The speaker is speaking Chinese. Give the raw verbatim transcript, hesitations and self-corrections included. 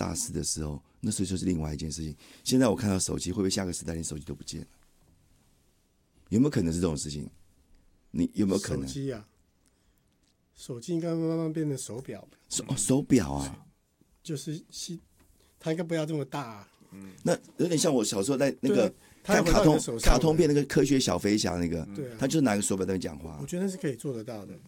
大事的时候，那时候就是另外一件事情。现在我看到手机，会不会下个时代连手机都不见了？有没有可能是这种事情？你有没有可能？ 手机啊，手机应该慢慢变成手表， 手、哦、手表啊， 就是它应该不要这么大、啊。 嗯，那有点像我小时候在那个、 啊、 看卡通卡通片那个科学小飞侠那个， 对啊， 他就是拿个手表在那讲话。 我觉得那是可以做得到的。